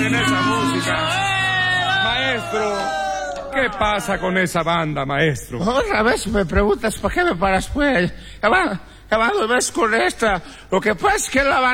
En esa música. Maestro, ¿qué pasa con esa banda, maestro? Otra vez me preguntas, ¿por qué me paras, pues? Ya va, ves con esta. Lo que pasa es que la